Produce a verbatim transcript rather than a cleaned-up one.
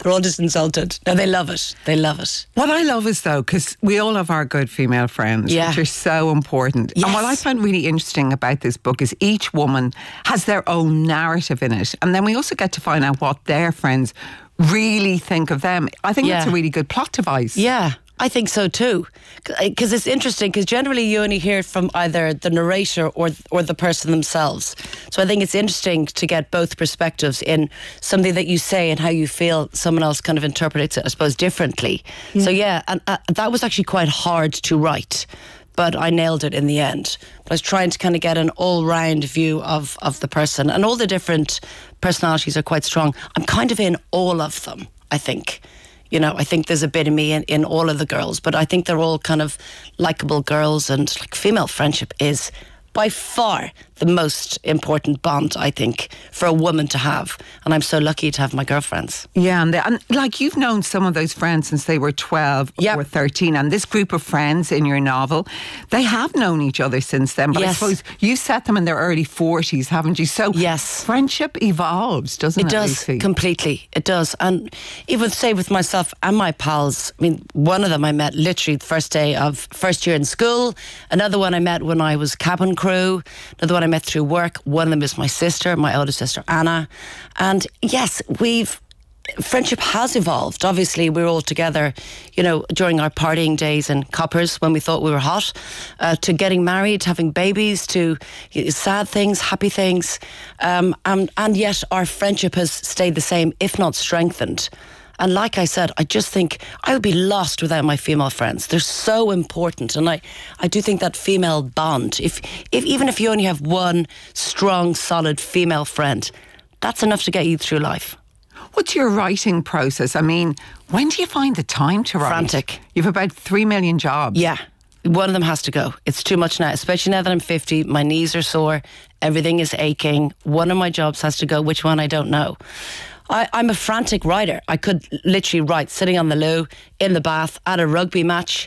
They're all just insulted. No, they love it. They love it. What I love is, though, because we all have our good female friends, Yeah. which are so important. Yes. And what I find really interesting about this book is each woman has their own narrative in it. And then we also get to find out what their friends really think of them. I think Yeah. that's a really good plot device. Yeah, I think so too. Because it's interesting, because generally you only hear it from either the narrator or or the person themselves. So I think it's interesting to get both perspectives in something that you say and how you feel someone else kind of interprets it, I suppose, differently. Yeah. So yeah, and uh, that was actually quite hard to write, but I nailed it in the end. But I was trying to kind of get an all-round view of, of the person, and all the different personalities are quite strong. I'm kind of in all of them, I think. You know, I think there's a bit of me in, in all of the girls, but I think they're all kind of likeable girls, and like female friendship is by far the most important bond, I think, for a woman to have. And I'm so lucky to have my girlfriends. Yeah, and, they, and like you've known some of those friends since they were twelve Yep. or thirteen, and this group of friends in your novel, they have known each other since then. But Yes. I suppose you set them in their early forties, haven't you? So Yes. friendship evolves, doesn't it? It does, Lucy? completely. It does. And even say with myself and my pals, I mean, one of them I met literally the first day of first year in school. Another one I met when I was cabin crew. Another one I met through work. One of them is my sister, my older sister, Anna. And yes, we've... friendship has evolved. Obviously, we were all together, you know, during our partying days in Coppers when we thought we were hot, uh, to getting married, having babies, to sad things, happy things. Um, and, and yet our friendship has stayed the same, if not strengthened. And like I said, I just think I would be lost without my female friends. They're so important. And I, I do think that female bond, if, if even if you only have one strong, solid female friend, that's enough to get you through life. What's your writing process? I mean, when do you find the time to write? Frantic. You've about three million jobs. Yeah. One of them has to go. It's too much now, especially now that I'm fifty. My knees are sore. Everything is aching. One of my jobs has to go. Which one, I don't know. I, I'm a frantic writer. I could literally write sitting on the loo, in the bath, at a rugby match.